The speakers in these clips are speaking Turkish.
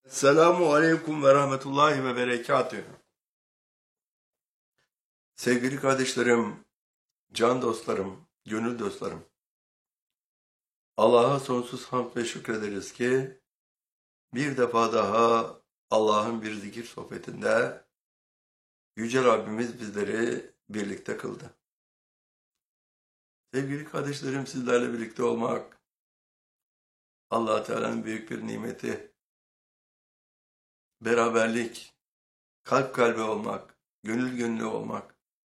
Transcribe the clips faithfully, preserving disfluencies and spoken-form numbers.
Selamu aleyküm ve rahmetullahi ve berekatühü. Sevgili kardeşlerim, can dostlarım, gönül dostlarım. Allah'a sonsuz hamd ve şükrederiz ki bir defa daha Allah'ın bir zikir sohbetinde Yüce Rabbimiz bizleri birlikte kıldı. Sevgili kardeşlerim, sizlerle birlikte olmak Allah Teala'nın büyük bir nimeti. Beraberlik, kalp kalbe olmak, gönül gönüle olmak.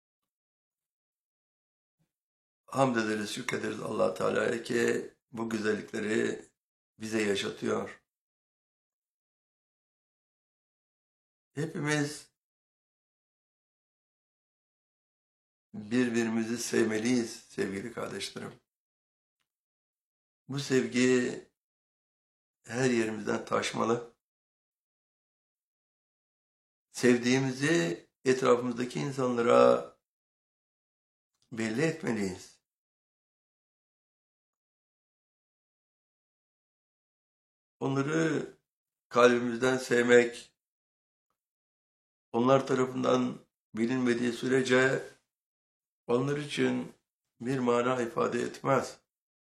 Hamd ederiz, şükrederiz Allah Teala'ya ki bu güzellikleri bize yaşatıyor. Hepimiz birbirimizi sevmeliyiz sevgili kardeşlerim. Bu sevgi her yerimizden taşmalı. Sevdiğimizi etrafımızdaki insanlara belli etmeliyiz. Onları kalbimizden sevmek, onlar tarafından bilinmediği sürece onlar için bir mana ifade etmez.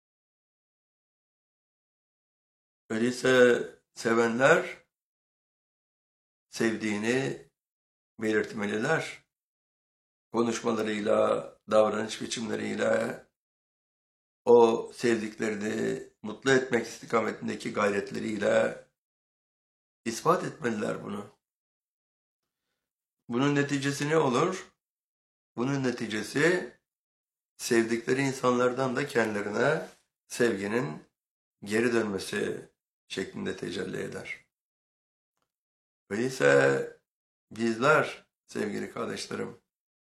Öyleyse sevenler sevdiğini belirtmeliler. Konuşmalarıyla, davranış biçimleriyle o sevdiklerini mutlu etmek istikametindeki gayretleriyle ispat etmeliler bunu. Bunun neticesi ne olur? Bunun neticesi sevdikleri insanlardan da kendilerine sevginin geri dönmesi şeklinde tecelli eder. Öyleyse bizler sevgili kardeşlerim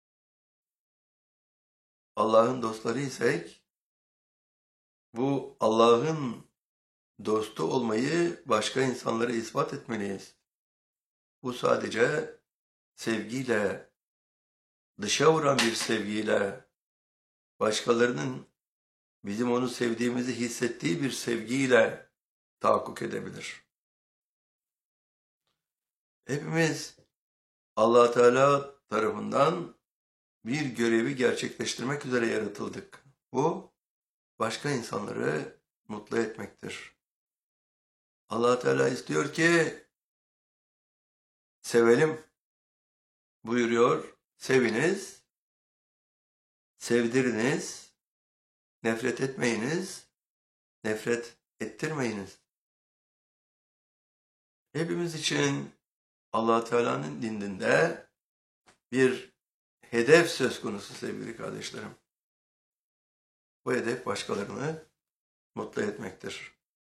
Allah'ın dostları isek bu Allah'ın dostu olmayı başka insanlara ispat etmeliyiz. Bu sadece sevgiyle, dışa vuran bir sevgiyle, başkalarının bizim onu sevdiğimizi hissettiği bir sevgiyle tahakkuk edebilir. Hepimiz Allah Teala tarafından bir görevi gerçekleştirmek üzere yaratıldık. Bu başka insanları mutlu etmektir. Allah Teala istiyor ki sevelim buyuruyor. Seviniz, sevdiriniz, nefret etmeyiniz, nefret ettirmeyiniz. Hepimiz için Allah Teala'nın dininde bir hedef söz konusu sevgili kardeşlerim. Bu hedef başkalarını mutlu etmektir.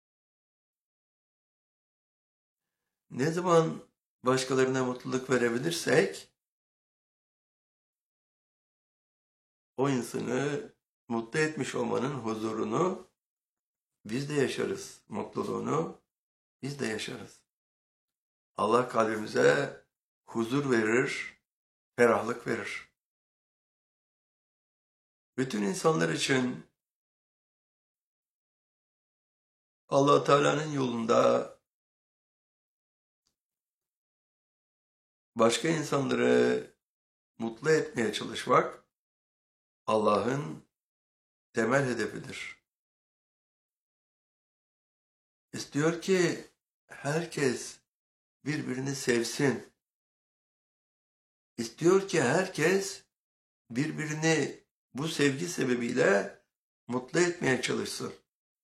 Ne zaman başkalarına mutluluk verebilirsek o insanı mutlu etmiş olmanın huzurunu biz de yaşarız. Mutluluğunu biz de yaşarız. Allah kalbimize huzur verir, ferahlık verir. Bütün insanlar için Allah Teala'nın yolunda başka insanları mutlu etmeye çalışmak Allah'ın temel hedefidir. İstiyor ki herkes birbirini sevsin. İstiyor ki herkes birbirini bu sevgi sebebiyle mutlu etmeye çalışsın.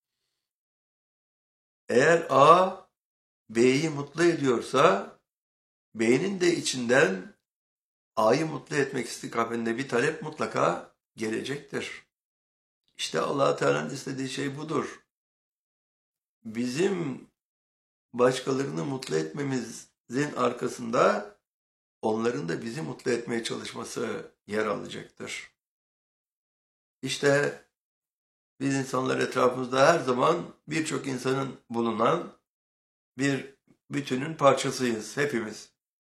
Eğer A, B'yi mutlu ediyorsa, B'nin de içinden A'yı mutlu etmek istikametinde bir talep mutlaka gelecektir. İşte Allah Teala'nın istediği şey budur. Bizim başkalarını mutlu etmemizin arkasında onların da bizi mutlu etmeye çalışması yer alacaktır. İşte biz insanlar etrafımızda her zaman birçok insanın bulunan bir bütünün parçasıyız hepimiz.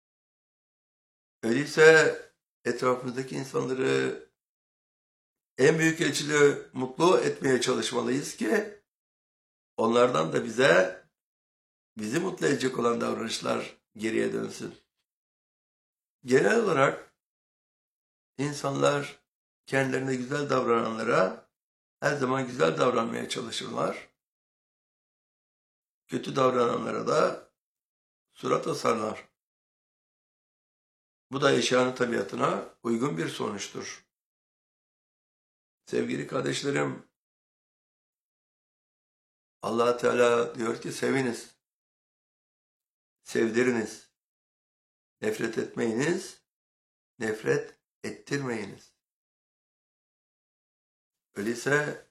Öyleyse etrafımızdaki insanları en büyük ölçüde mutlu etmeye çalışmalıyız ki onlardan da bize bizi mutlu edecek olan davranışlar geriye dönsün. Genel olarak insanlar kendilerine güzel davrananlara her zaman güzel davranmaya çalışırlar. Kötü davrananlara da surat asarlar. Bu da eşyanın tabiatına uygun bir sonuçtur. Sevgili kardeşlerim, Allah Teala diyor ki seviniz, sevdiriniz, nefret etmeyiniz, nefret ettirmeyiniz. Öyleyse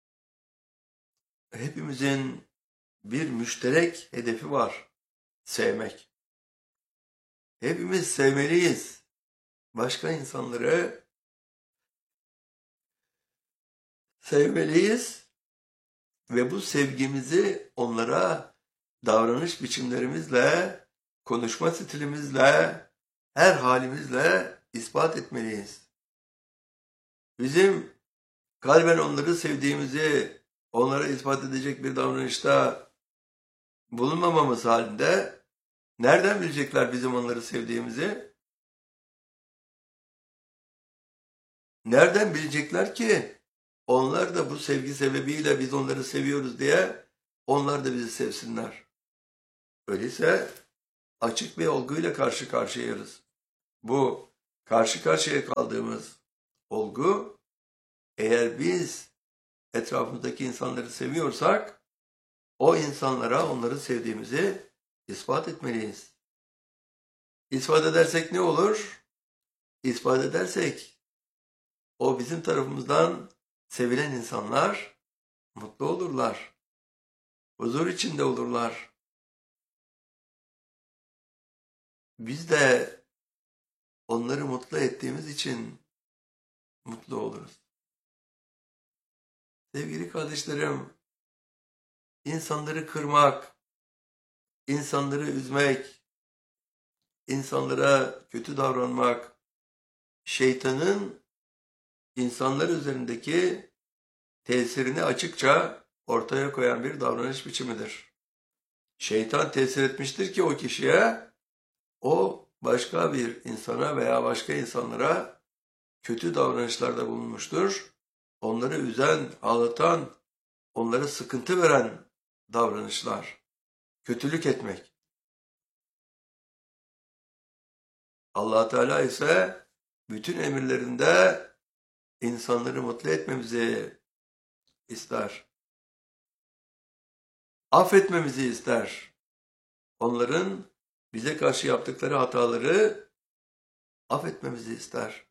hepimizin bir müşterek hedefi var, sevmek. Hepimiz sevmeliyiz. Başka insanları sevmeliyiz ve bu sevgimizi onlara davranış biçimlerimizle, konuşma stilimizle, her halimizle ispat etmeliyiz. Bizim kalben onları sevdiğimizi onlara ispat edecek bir davranışta bulunmamamız halinde nereden bilecekler bizim onları sevdiğimizi? Nereden bilecekler ki onlar da bu sevgi sebebiyle biz onları seviyoruz diye onlar da bizi sevsinler? Öyleyse açık bir olguyla karşı karşıyayız. Bu karşı karşıya kaldığımız olgu, eğer biz etrafımızdaki insanları seviyorsak o insanlara onları sevdiğimizi ispat etmeliyiz. İspat edersek ne olur? İspat edersek o bizim tarafımızdan sevilen insanlar mutlu olurlar. Huzur içinde olurlar. Biz de onları mutlu ettiğimiz için mutlu oluruz. Sevgili kardeşlerim, insanları kırmak, insanları üzmek, insanlara kötü davranmak, şeytanın insanlar üzerindeki tesirini açıkça ortaya koyan bir davranış biçimidir. Şeytan tesir etmiştir ki o kişiye, o başka bir insana veya başka insanlara kötü davranışlarda bulunmuştur. Onları üzen, ağlatan, onlara sıkıntı veren davranışlar, kötülük etmek. Allah Teala ise bütün emirlerinde insanları mutlu etmemizi ister. Affetmemizi ister. Onların bize karşı yaptıkları hataları affetmemizi ister.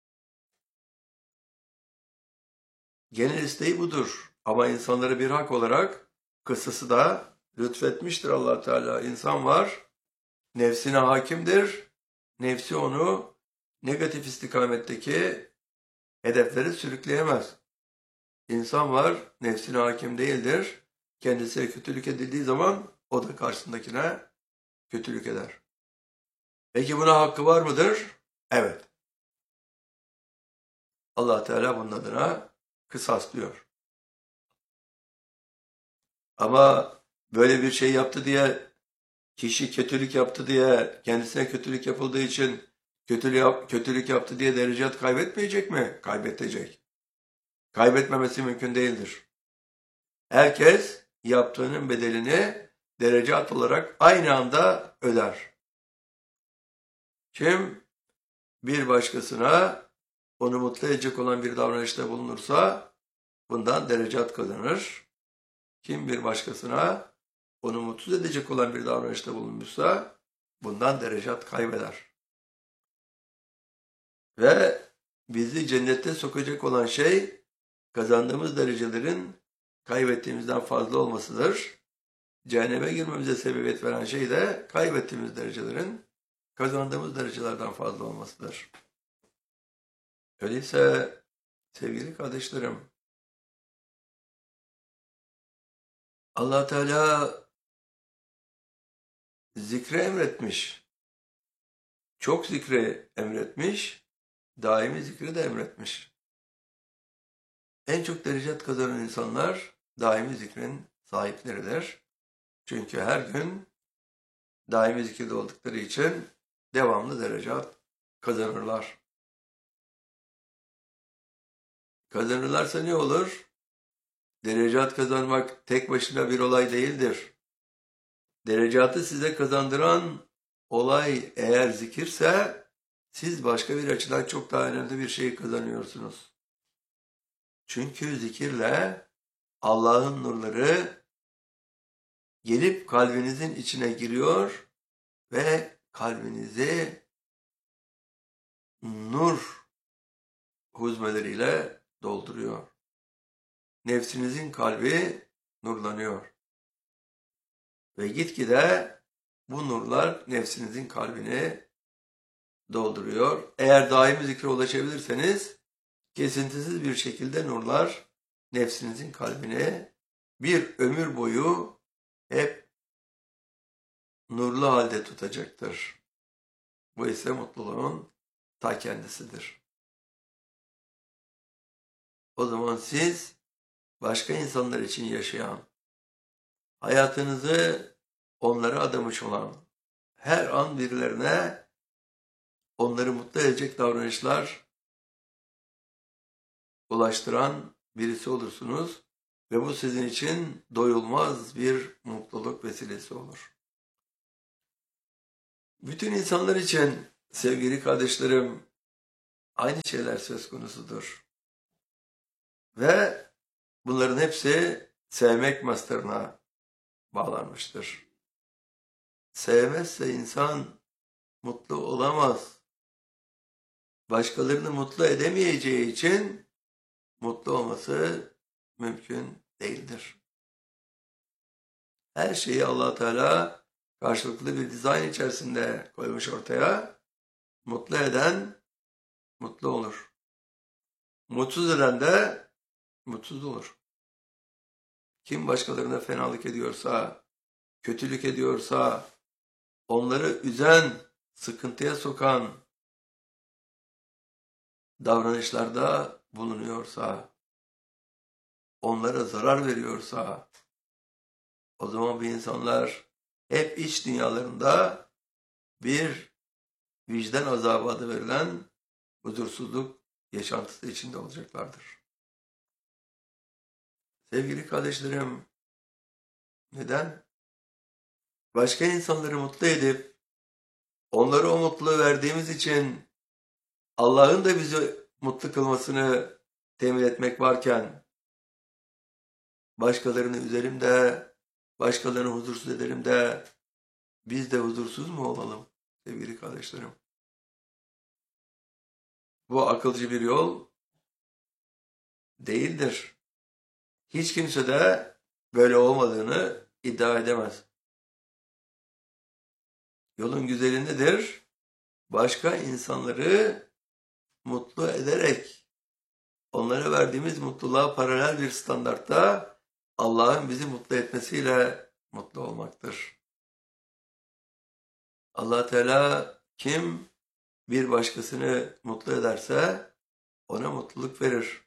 Genel isteği budur. Ama insanları bir hak olarak kısası da lütfetmiştir Allah Teala. İnsan var, nefsine hakimdir. Nefsi onu negatif istikametteki hedefleri sürükleyemez. İnsan var, nefsine hakim değildir. Kendisine kötülük edildiği zaman o da karşısındakine kötülük eder. Peki buna hakkı var mıdır? Evet. Allah Teala bunun adına kısas diyor. Ama böyle bir şey yaptı diye, kişi kötülük yaptı diye, kendisine kötülük yapıldığı için kötülük, yap, kötülük yaptı diye derecet kaybetmeyecek mi? Kaybedecek. Kaybetmemesi mümkün değildir. Herkes yaptığının bedelini derecat olarak aynı anda öder. Kim bir başkasına onu mutlu edecek olan bir davranışta bulunursa bundan derecat kazanır. Kim bir başkasına onu mutsuz edecek olan bir davranışta bulunmuşsa bundan derecat kaybeder. Ve bizi cennete sokacak olan şey kazandığımız derecelerin kaybettiğimizden fazla olmasıdır. Cehenneme girmemize sebebiyet veren şey de kaybettiğimiz derecelerin kazandığımız derecelerden fazla olmasıdır. Öyleyse sevgili kardeşlerim, Allah Teala zikre emretmiş. Çok zikre emretmiş, daimi zikri de emretmiş. En çok derecet kazanan insanlar daimi zikrin sahipleridir. Çünkü her gün daimi zikirde oldukları için devamlı derecat kazanırlar. Kazanırlarsa ne olur? Derecat kazanmak tek başına bir olay değildir. Derecatı size kazandıran olay eğer zikirse, siz başka bir açıdan çok daha önemli bir şey kazanıyorsunuz. Çünkü zikirle Allah'ın nurları gelip kalbinizin içine giriyor ve kalbinizi nur huzmeleriyle dolduruyor. Nefsinizin kalbi nurlanıyor. Ve gitgide bu nurlar nefsinizin kalbini dolduruyor. Eğer daimi zikre ulaşabilirseniz, kesintisiz bir şekilde nurlar nefsinizin kalbini bir ömür boyu hep nurlu halde tutacaktır. Bu ise mutluluğun ta kendisidir. O zaman siz başka insanlar için yaşayan, hayatınızı onlara adamış olan, her an birilerine onları mutlu edecek davranışlar ulaştıran birisi olursunuz ve bu sizin için doyulmaz bir mutluluk vesilesi olur. Bütün insanlar için sevgili kardeşlerim aynı şeyler söz konusudur. Ve bunların hepsi sevmek mastarına bağlanmıştır. Sevmezse insan mutlu olamaz. Başkalarını mutlu edemeyeceği için mutlu olması mümkün değildir. Her şeyi Allah Teala karşılıklı bir dizayn içerisinde koymuş ortaya. Mutlu eden mutlu olur. Mutsuz eden de mutsuz olur. Kim başkalarına fenalık ediyorsa, kötülük ediyorsa, onları üzen, sıkıntıya sokan davranışlarda bulunuyorsa, onlara zarar veriyorsa, o zaman bu insanlar hep iç dünyalarında bir vicdan azabı adı verilen huzursuzluk yaşantısı içinde olacaklardır. Sevgili kardeşlerim, neden? Başka insanları mutlu edip onlara o mutluluğu verdiğimiz için Allah'ın da bizi mutlu kılmasını temin etmek varken başkalarını üzerim de, başkalarını huzursuz ederim de biz de huzursuz mu olalım sevgili kardeşlerim? Bu akılcı bir yol değildir. Hiç kimse de böyle olmadığını iddia edemez. Yolun güzeli nedir? Başka insanları mutlu ederek, onlara verdiğimiz mutluluğa paralel bir standartta Allah'ın bizi mutlu etmesiyle mutlu olmaktır. Allah Teala kim bir başkasını mutlu ederse ona mutluluk verir.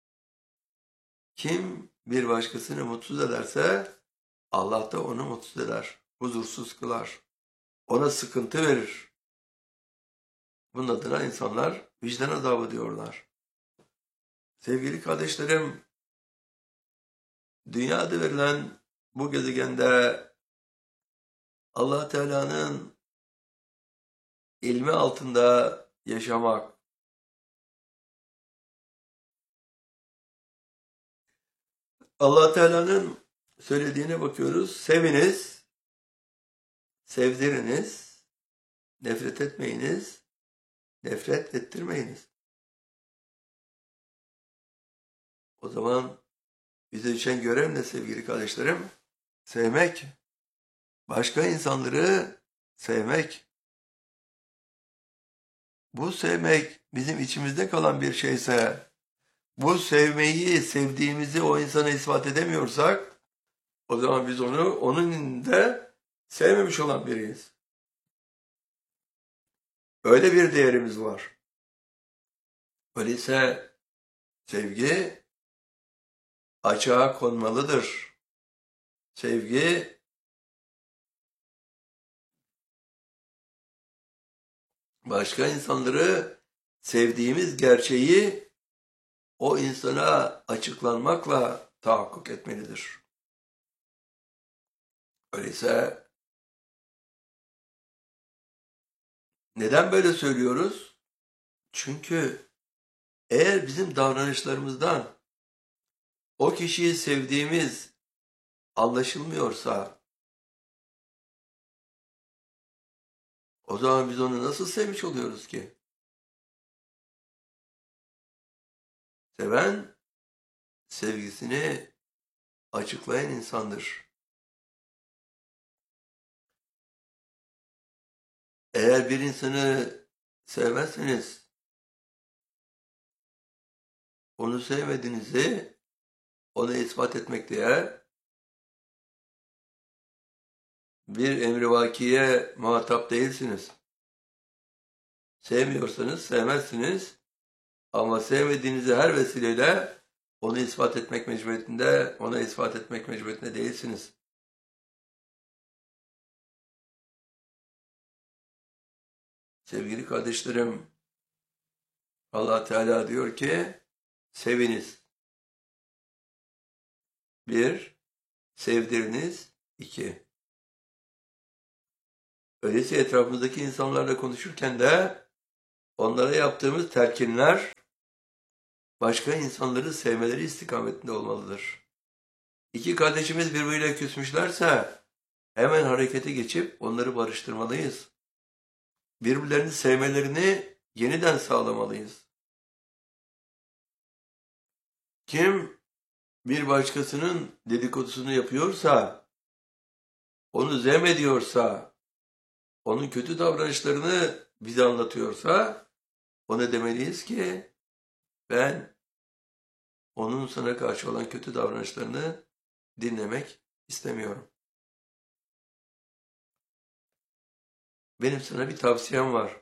Kim bir başkasını mutsuz ederse Allah da onu mutsuz eder, huzursuz kılar. Ona sıkıntı verir. Bunun adına insanlar vicdan azabı diyorlar. Sevgili kardeşlerim, dünyada verilen bu gezegende Allah Teala'nın ilmi altında yaşamak, Allah Teala'nın söylediğine bakıyoruz. Seviniz, sevdiriniz, nefret etmeyiniz, nefret ettirmeyiniz. O zaman bize düşen görev ne sevgili kardeşlerim? Sevmek. Başka insanları sevmek. Bu sevmek bizim içimizde kalan bir şeyse, bu sevmeyi, sevdiğimizi o insana ispat edemiyorsak, o zaman biz onu, onun de sevmemiş olan biriyiz. Öyle bir değerimiz var. Öyleyse sevgi açığa konmalıdır. Sevgi başka insanları sevdiğimiz gerçeği o insana açıklanmakla tahakkuk etmelidir. Öyleyse neden böyle söylüyoruz? Çünkü eğer bizim davranışlarımızdan o kişiyi sevdiğimiz anlaşılmıyorsa, o zaman biz onu nasıl sevmiş oluyoruz ki? Seven, sevgisini açıklayan insandır. Eğer bir insanı sevmezseniz, onu sevmediğinizi ona ispat etmekte bir emrivakiye muhatap değilsiniz. Sevmiyorsanız sevmezsiniz ama sevmediğinizi her vesileyle onu ispat etmek mecburiyetinde, ona ispat etmek mecburiyetinde değilsiniz. Sevgili kardeşlerim, Allah Teala diyor ki, seviniz. Bir, sevdiriniz. İki. Öyleyse etrafımızdaki insanlarla konuşurken de onlara yaptığımız telkinler başka insanları sevmeleri istikametinde olmalıdır. İki kardeşimiz birbiriyle küsmüşlerse hemen harekete geçip onları barıştırmalıyız. Birbirlerini sevmelerini yeniden sağlamalıyız. Kim bir başkasının dedikodusunu yapıyorsa, onu zemmediyorsa, onun kötü davranışlarını bize anlatıyorsa, ona demeliyiz ki ben onun sana karşı olan kötü davranışlarını dinlemek istemiyorum. Benim sana bir tavsiyem var.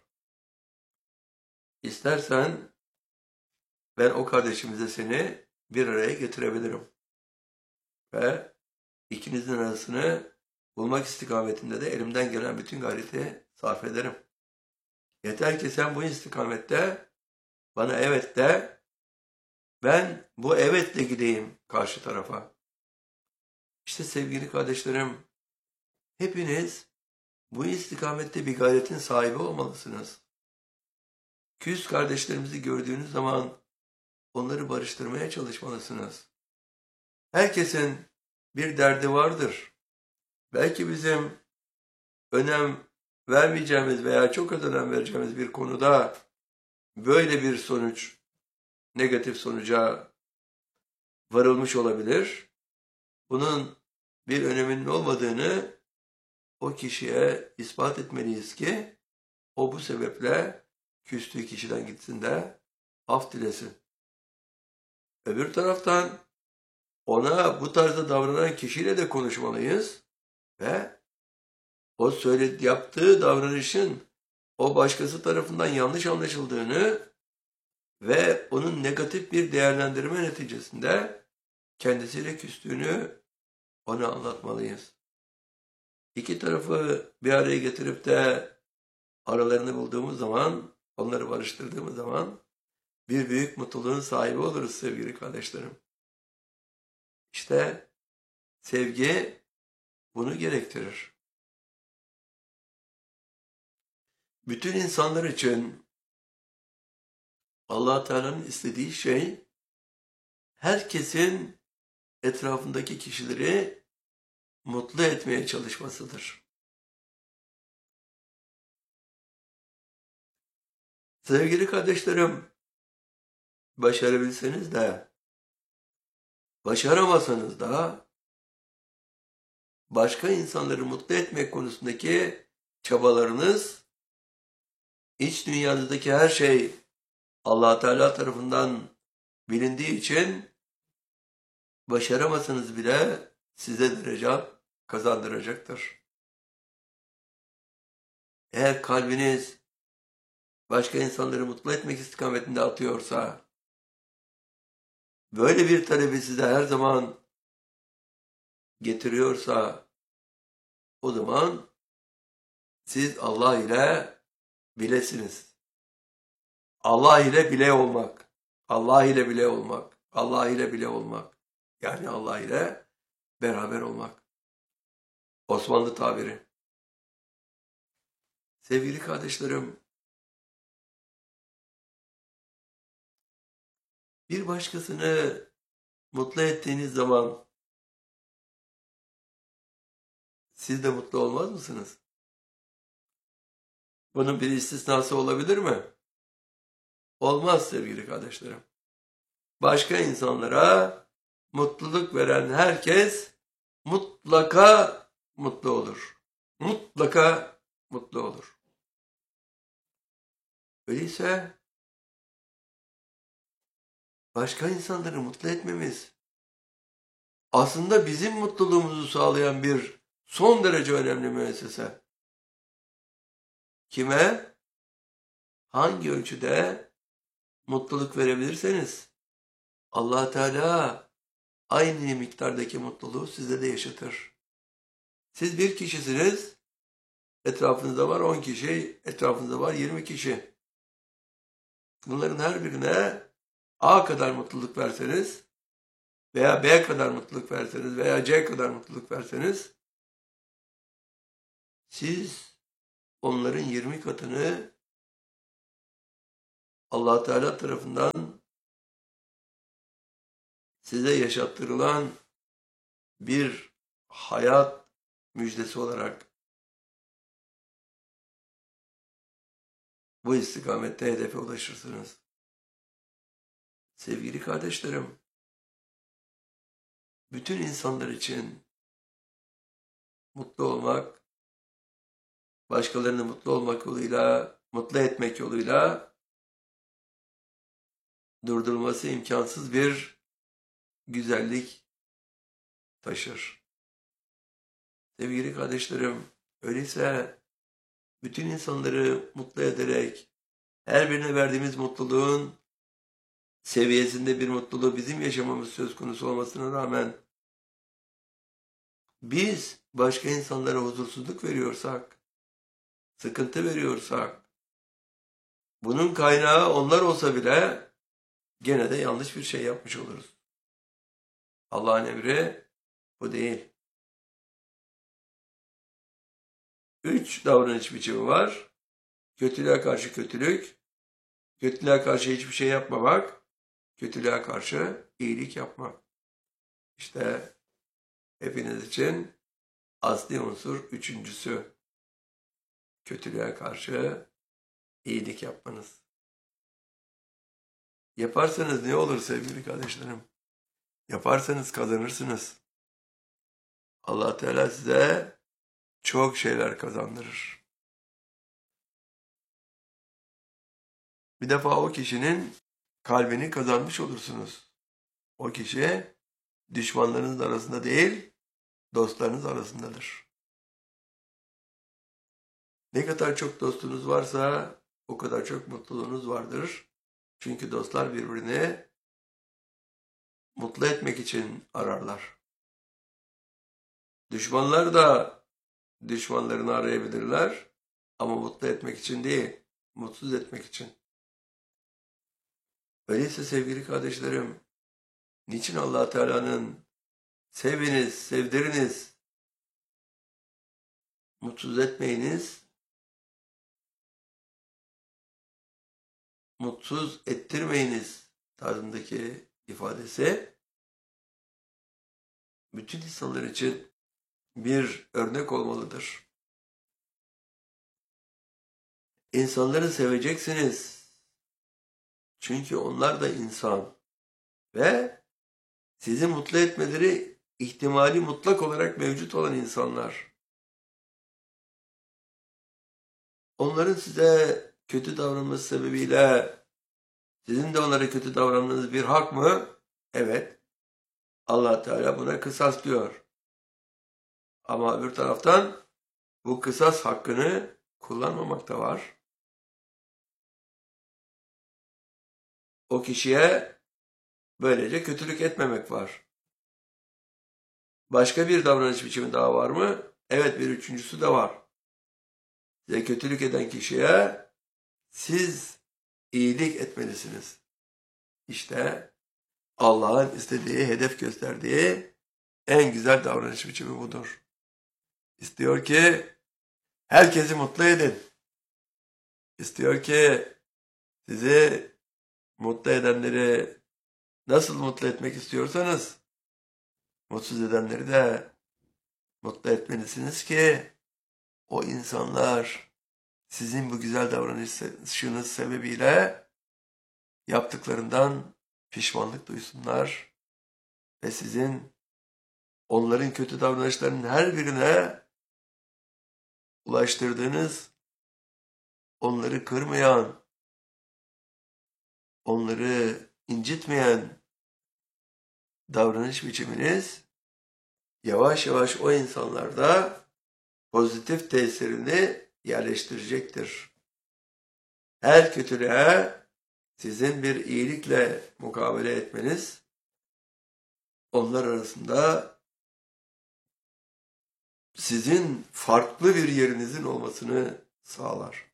İstersen ben o kardeşimize seni bir araya getirebilirim. Ve ikinizin arasını bulmak istikametinde de elimden gelen bütün gayreti sarf ederim. Yeter ki sen bu istikamette bana evet de, ben bu evetle gideyim karşı tarafa. İşte sevgili kardeşlerim, hepiniz bu istikamette bir gayretin sahibi olmalısınız. Küs kardeşlerimizi gördüğünüz zaman onları barıştırmaya çalışmalısınız. Herkesin bir derdi vardır. Belki bizim önem vermeyeceğimiz veya çok önem vereceğimiz bir konuda böyle bir sonuç, negatif sonuca varılmış olabilir. Bunun bir öneminin olmadığını o kişiye ispat etmeliyiz ki o bu sebeple küstüğü kişiden gitsin de af dilesin. Öbür taraftan ona bu tarzda davranan kişiyle de konuşmalıyız ve o söyledi, yaptığı davranışın o başkası tarafından yanlış anlaşıldığını ve onun negatif bir değerlendirme neticesinde kendisiyle küstüğünü ona anlatmalıyız. İki tarafı bir araya getirip de aralarını bulduğumuz zaman, onları barıştırdığımız zaman bir büyük mutluluğun sahibi oluruz sevgili kardeşlerim. İşte sevgi bunu gerektirir. Bütün insanlar için Allah Teala'nın istediği şey herkesin etrafındaki kişileri mutlu etmeye çalışmasıdır. Sevgili kardeşlerim, başarabilseniz de, başaramasanız da başka insanları mutlu etmek konusundaki çabalarınız, iç dünyanızdaki her şey Allah Teala tarafından bilindiği için başaramasanız bile size derece kazandıracaktır. Eğer kalbiniz başka insanları mutlu etmek istikametinde atıyorsa, böyle bir talebi size her zaman getiriyorsa, o zaman siz Allah ile bilesiniz. Allah ile bile olmak. Allah ile bile olmak. Allah ile bile olmak. Yani Allah ile beraber olmak. Osmanlı tabiri. Sevgili kardeşlerim, bir başkasını mutlu ettiğiniz zaman siz de mutlu olmaz mısınız? Bunun bir istisnası olabilir mi? Olmaz sevgili kardeşlerim. Başka insanlara mutluluk veren herkes mutlaka mutlu olur. Mutlaka mutlu olur. Öyleyse başka insanları mutlu etmemiz aslında bizim mutluluğumuzu sağlayan bir son derece önemli müessese. Kime, hangi ölçüde mutluluk verebilirseniz Allah Teala aynı miktardaki mutluluğu size de yaşatır. Siz bir kişisiniz, etrafınızda var on kişi, etrafınızda var yirmi kişi. Bunların her birine A kadar mutluluk verseniz veya B kadar mutluluk verseniz veya C kadar mutluluk verseniz siz onların yirmi katını Allah Teala tarafından size yaşattırılan bir hayat müjdesi olarak bu istikamette hedefe ulaşırsınız. Sevgili kardeşlerim, bütün insanlar için mutlu olmak, başkalarını mutlu olmak yoluyla, mutlu etmek yoluyla durdurulması imkansız bir güzellik taşır. Sevgili kardeşlerim, öyleyse bütün insanları mutlu ederek her birine verdiğimiz mutluluğun seviyesinde bir mutluluğu bizim yaşamamız söz konusu olmasına rağmen biz başka insanlara huzursuzluk veriyorsak, sıkıntı veriyorsak, bunun kaynağı onlar olsa bile gene de yanlış bir şey yapmış oluruz. Allah'ın emri bu değil. Üç davranış biçimi var. Kötülüğe karşı kötülük, kötülüğe karşı hiçbir şey yapmamak, kötülüğe karşı iyilik yapmak. İşte hepiniz için asli unsur üçüncüsü. Kötülüğe karşı iyilik yapmanız. Yaparsanız ne olur sevgili kardeşlerim? Yaparsanız kazanırsınız. Allah Teala size çok şeyler kazandırır. Bir defa o kişinin kalbini kazanmış olursunuz. O kişi düşmanlarınız arasında değil, dostlarınız arasındadır. Ne kadar çok dostunuz varsa o kadar çok mutluluğunuz vardır. Çünkü dostlar birbirini mutlu etmek için ararlar. Düşmanlar da düşmanlarını arayabilirler ama mutlu etmek için değil, mutsuz etmek için. Öyleyse sevgili kardeşlerim, niçin Allah Teala'nın seviniz, sevdiriniz, mutsuz etmeyiniz, mutsuz ettirmeyiniz tarzındaki ifadesi bütün insanlar için bir örnek olmalıdır. İnsanları seveceksiniz. Çünkü onlar da insan ve sizi mutlu etmeleri ihtimali mutlak olarak mevcut olan insanlar. Onların size kötü davranması sebebiyle sizin de onlara kötü davranmanız bir hak mı? Evet. Allah Teala buna kısas diyor. Ama öbür taraftan bu kısas hakkını kullanmamak da var. O kişiye böylece kötülük etmemek var. Başka bir davranış biçimi daha var mı? Evet, bir üçüncüsü de var. Size kötülük eden kişiye siz iyilik etmelisiniz. İşte Allah'ın istediği, hedef gösterdiği en güzel davranış biçimi budur. İstiyor ki herkesi mutlu edin. İstiyor ki sizi mutlu edenleri nasıl mutlu etmek istiyorsanız mutsuz edenleri de mutlu etmelisiniz ki o insanlar sizin bu güzel davranışınız sebebiyle yaptıklarından pişmanlık duysunlar ve sizin onların kötü davranışlarının her birine ulaştırdığınız, onları kırmayan, onları incitmeyen davranış biçiminiz yavaş yavaş o insanlarda pozitif tesirini yerleştirecektir. Her kötülüğe sizin bir iyilikle mukabele etmeniz onlar arasında sizin farklı bir yerinizin olmasını sağlar.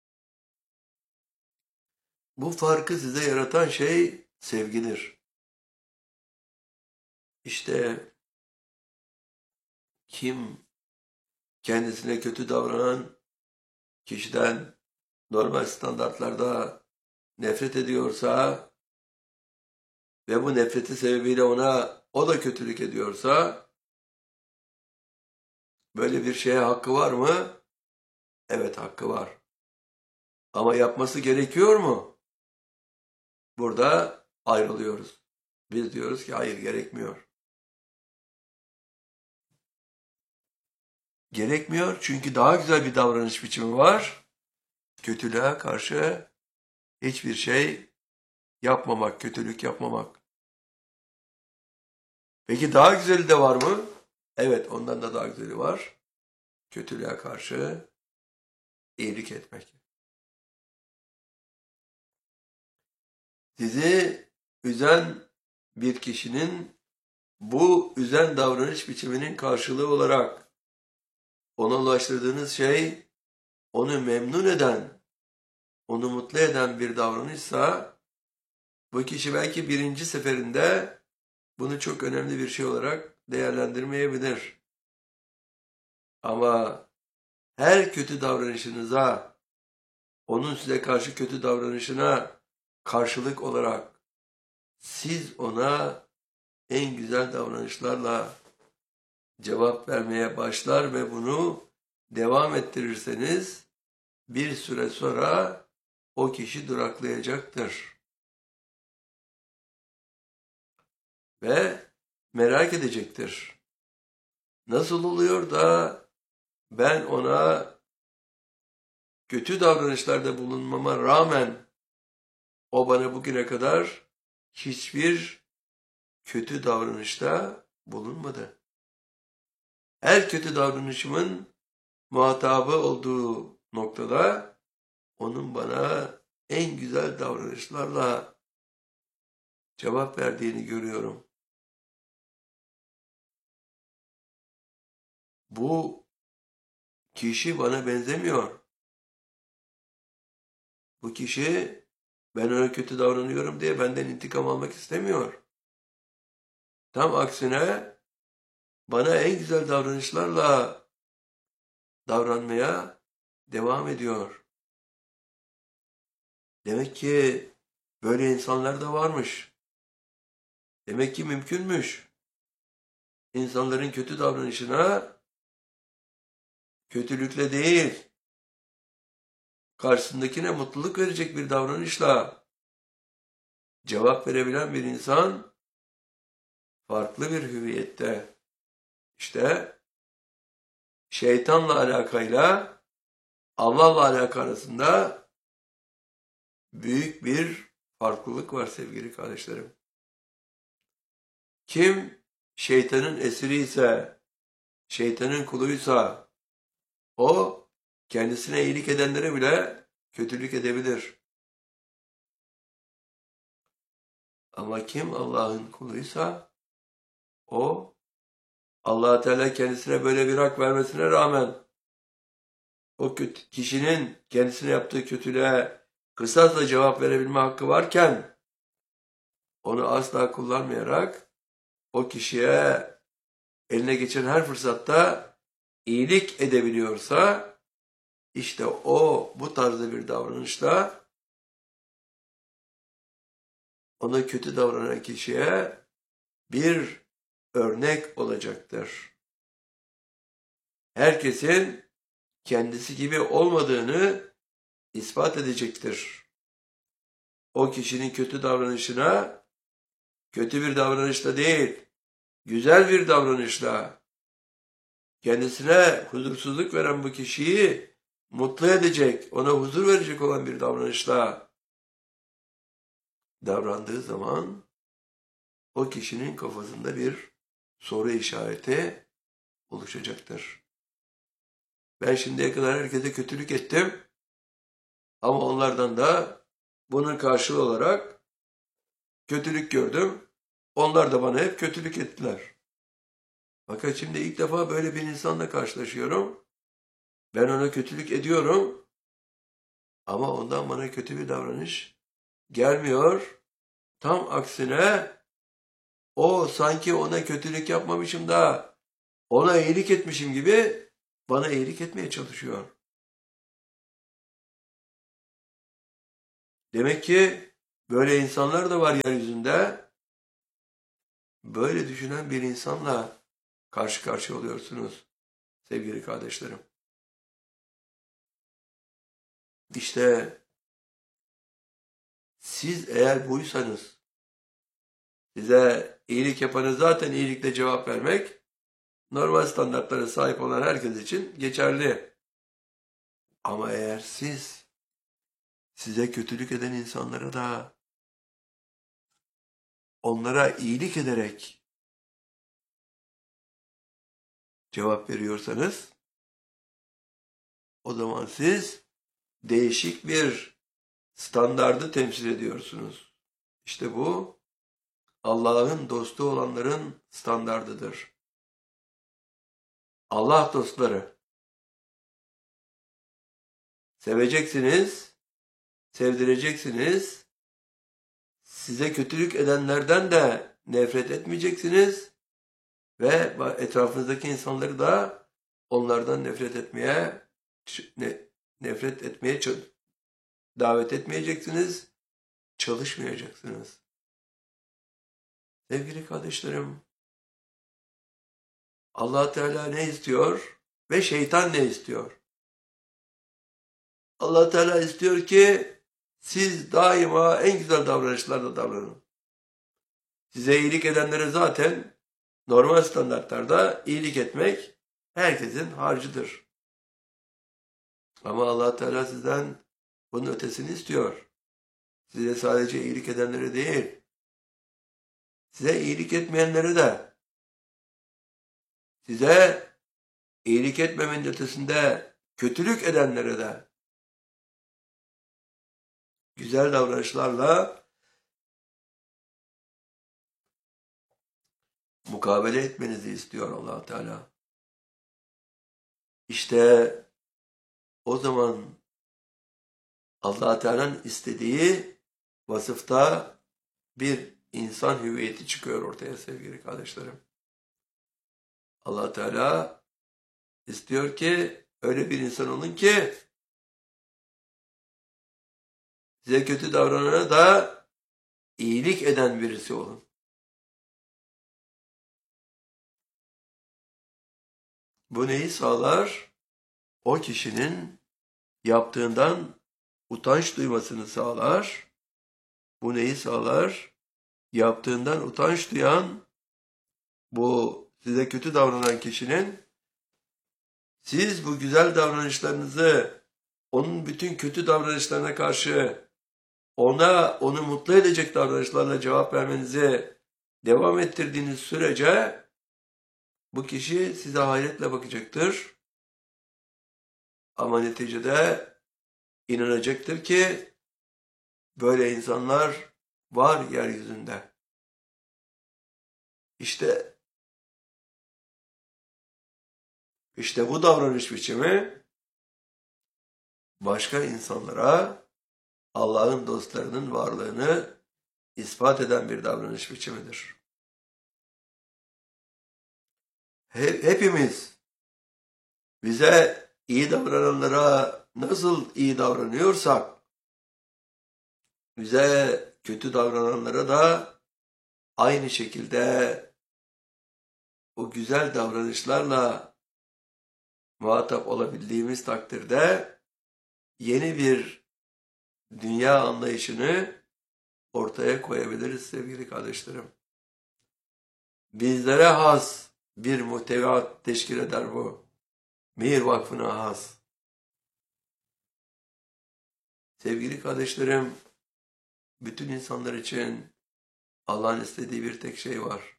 Bu farkı size yaratan şey sevgidir. İşte kim kendisine kötü davranan kişiden normal standartlarda nefret ediyorsa ve bu nefreti sebebiyle ona o da kötülük ediyorsa böyle bir şeye hakkı var mı? Evet, hakkı var. Ama yapması gerekiyor mu? Burada ayrılıyoruz. Biz diyoruz ki hayır, gerekmiyor. Gerekmiyor çünkü daha güzel bir davranış biçimi var. Kötülüğe karşı hiçbir şey yapmamak, kötülük yapmamak. Peki daha güzeli de var mı? Evet, ondan da daha güzeli var. Kötülüğe karşı iyilik etmek. Sizi üzen bir kişinin bu üzen davranış biçiminin karşılığı olarak ona ulaştırdığınız şey onu memnun eden, onu mutlu eden bir davranışsa bu kişi belki birinci seferinde bunu çok önemli bir şey olarak değerlendirmeyebilir. Ama her kötü davranışınıza, onun size karşı kötü davranışına karşılık olarak siz ona en güzel davranışlarla cevap vermeye başlar ve bunu devam ettirirseniz bir süre sonra o kişi duraklayacaktır. Ve merak edecektir. Nasıl oluyor da ben ona kötü davranışlarda bulunmama rağmen o bana bugüne kadar hiçbir kötü davranışta bulunmadı. Her kötü davranışımın muhatabı olduğu noktada onun bana en güzel davranışlarla cevap verdiğini görüyorum. Bu kişi bana benzemiyor. Bu kişi ben ona kötü davranıyorum diye benden intikam almak istemiyor. Tam aksine bana en güzel davranışlarla davranmaya devam ediyor. Demek ki böyle insanlar da varmış. Demek ki mümkünmüş. İnsanların kötü davranışına kötülükle değil, karşısındakine mutluluk verecek bir davranışla cevap verebilen bir insan farklı bir hüviyette. İşte şeytanla alakayla Allah'la alaka arasında büyük bir farklılık var sevgili kardeşlerim. Kim şeytanın esiri ise, şeytanın kuluysa o kendisine iyilik edenlere bile kötülük edebilir. Ama kim Allah'ın kuluysa o Allah Teala kendisine böyle bir hak vermesine rağmen o kötü, kişinin kendisine yaptığı kötülüğe kısasla cevap verebilme hakkı varken onu asla kullanmayarak o kişiye eline geçen her fırsatta iyilik edebiliyorsa işte o bu tarzda bir davranışla ona kötü davranan kişiye bir örnek olacaktır. Herkesin kendisi gibi olmadığını ispat edecektir. O kişinin kötü davranışına kötü bir davranışla değil, güzel bir davranışla kendisine huzursuzluk veren bu kişiyi mutlu edecek, ona huzur verecek olan bir davranışla davrandığı zaman o kişinin kafasında bir soru işareti oluşacaktır. Ben şimdiye kadar herkese kötülük ettim ama onlardan da bunun karşılığı olarak kötülük gördüm. Onlar da bana hep kötülük ettiler. Fakat şimdi ilk defa böyle bir insanla karşılaşıyorum. Ben ona kötülük ediyorum ama ondan bana kötü bir davranış gelmiyor. Tam aksine o sanki ona kötülük yapmamışım da ona iyilik etmişim gibi bana iyilik etmeye çalışıyor. Demek ki böyle insanlar da var yeryüzünde. Böyle düşünen bir insanla karşı karşıya oluyorsunuz sevgili kardeşlerim. İşte siz eğer buysanız, size iyilik yapanı zaten iyilikle cevap vermek, normal standartlara sahip olan herkes için geçerli. Ama eğer siz, size kötülük eden insanlara da onlara iyilik ederek cevap veriyorsanız, o zaman siz değişik bir standardı temsil ediyorsunuz. İşte bu Allah'ın dostu olanların standardıdır. Allah dostları. Seveceksiniz, sevdireceksiniz. Size kötülük edenlerden de nefret etmeyeceksiniz ve etrafınızdaki insanları da onlardan nefret etmeye nefret etmeye davet etmeyeceksiniz, çalışmayacaksınız. Sevgili kardeşlerim, Allah Teala ne istiyor ve şeytan ne istiyor? Allah Teala istiyor ki siz daima en güzel davranışlarla davranın. Size iyilik edenlere zaten normal standartlarda iyilik etmek herkesin harcıdır. Ama Allah Teala sizden bunun ötesini istiyor. Size sadece iyilik edenlere değil, size iyilik etmeyenlere de, size iyilik etmemenin ötesinde kötülük edenlere de güzel davranışlarla mukabele etmenizi istiyor Allah Teala. İşte o zaman Allah Teala'nın istediği vasıfta bir insan hüviyeti çıkıyor ortaya sevgili kardeşlerim. Allah Teala istiyor ki öyle bir insan olun ki size kötü davranana da iyilik eden birisi olun. Bu neyi sağlar? O kişinin yaptığından utanç duymasını sağlar. Bu neyi sağlar? Yaptığından utanç duyan, bu size kötü davranan kişinin siz bu güzel davranışlarınızı onun bütün kötü davranışlarına karşı ona onu mutlu edecek davranışlarla cevap vermenizi devam ettirdiğiniz sürece bu kişi size hayretle bakacaktır. Ama neticede inanacaktır ki böyle insanlar var yeryüzünde. İşte işte bu davranış biçimi başka insanlara Allah'ın dostlarının varlığını ispat eden bir davranış biçimidir. Hepimiz bize iyi davrananlara nasıl iyi davranıyorsak, bize kötü davrananlara da aynı şekilde o güzel davranışlarla muhatap olabildiğimiz takdirde yeni bir dünya anlayışını ortaya koyabiliriz sevgili kardeşlerim. Bizlere has bir muhteviyat teşkil eder bu. Mihir Vakfı'na has. Sevgili kardeşlerim, bütün insanlar için Allah'ın istediği bir tek şey var.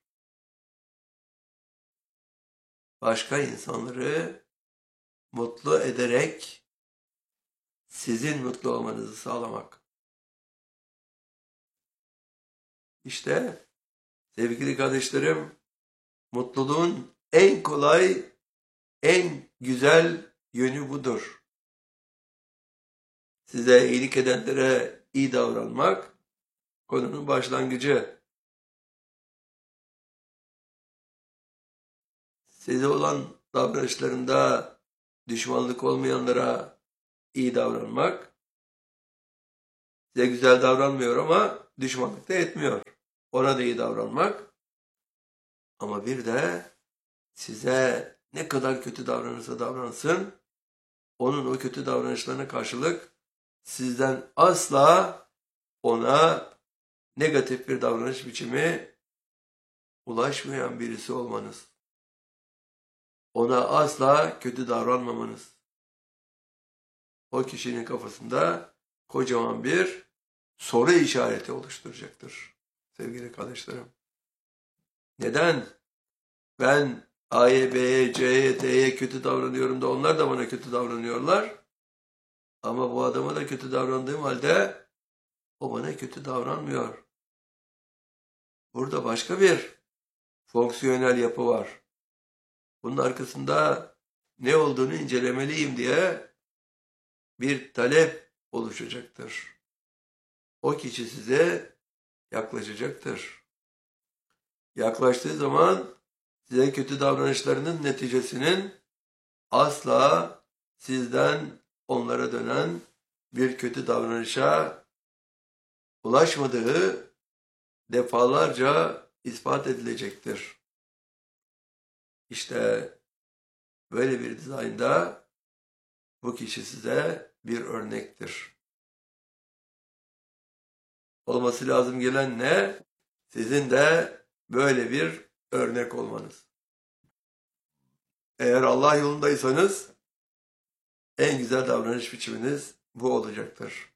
Başka insanları mutlu ederek sizin mutlu olmanızı sağlamak. İşte sevgili kardeşlerim, mutluluğun en kolay, en güzel yönü budur. Size iyilik edenlere iyi davranmak konunun başlangıcı. Size olan davranışlarında düşmanlık olmayanlara iyi davranmak. Size güzel davranmıyor ama düşmanlık da etmiyor. Ona da iyi davranmak. Ama bir de size ne kadar kötü davranırsa davransın, onun o kötü davranışlarına karşılık sizden asla ona negatif bir davranış biçimi ulaşmayan birisi olmanız. Ona asla kötü davranmamanız. O kişinin kafasında kocaman bir soru işareti oluşturacaktır sevgili kardeşlerim. Neden ben A'ya, B'ye, C'ye, D'ye kötü davranıyorum da onlar da bana kötü davranıyorlar? Ama bu adama da kötü davrandığım halde o bana kötü davranmıyor. Burada başka bir fonksiyonel yapı var. Bunun arkasında ne olduğunu incelemeliyim diye bir talep oluşacaktır. O kişi size yaklaşacaktır. Yaklaştığı zaman size kötü davranışlarının neticesinin asla sizden onlara dönen bir kötü davranışa ulaşmadığı defalarca ispat edilecektir. İşte böyle bir dizaynda bu kişi size bir örnektir. Olması lazım gelen ne? Sizin de böyle bir örnek olmanız. Eğer Allah yolundaysanız en güzel davranış biçiminiz bu olacaktır.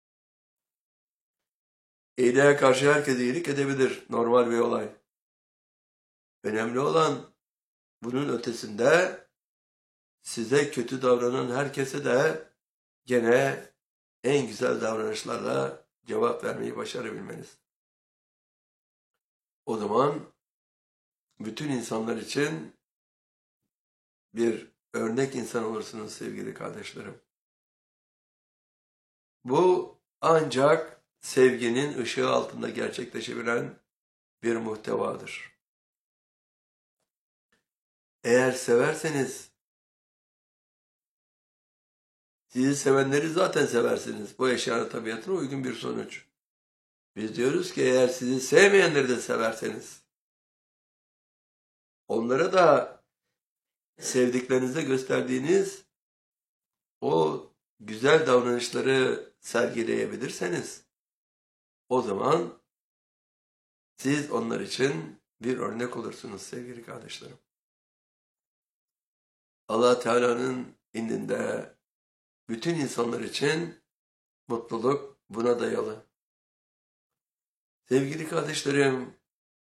İyiliğe karşı herkes iyilik edebilir. Normal bir olay. Önemli olan bunun ötesinde size kötü davranan herkese de gene en güzel davranışlarla cevap vermeyi başarabilmeniz. O zaman bütün insanlar için bir örnek insan olursunuz sevgili kardeşlerim. Bu ancak sevginin ışığı altında gerçekleşebilen bir muhtevadır. Eğer severseniz, sizi sevenleri zaten seversiniz. Bu eşyanın tabiatına uygun bir sonuç. Biz diyoruz ki eğer sizi sevmeyenleri de severseniz, onlara da sevdiklerinize gösterdiğiniz o güzel davranışları sergileyebilirseniz, o zaman siz onlar için bir örnek olursunuz sevgili kardeşlerim. Allah Teala'nın indinde bütün insanlar için mutluluk buna dayalı. Sevgili kardeşlerim,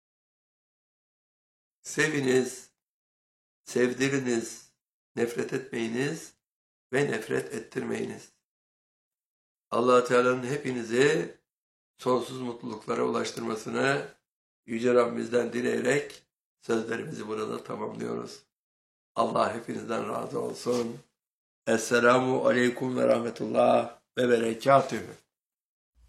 seviniz, sevdiriniz, nefret etmeyiniz ve nefret ettirmeyiniz. Allah Teala'nın hepinizi sonsuz mutluluklara ulaştırmasını Yüce Rabbimizden dileyerek sözlerimizi burada tamamlıyoruz. Allah hepinizden razı olsun. Esselamu Aleyküm ve Rahmetullah ve Berekatühü.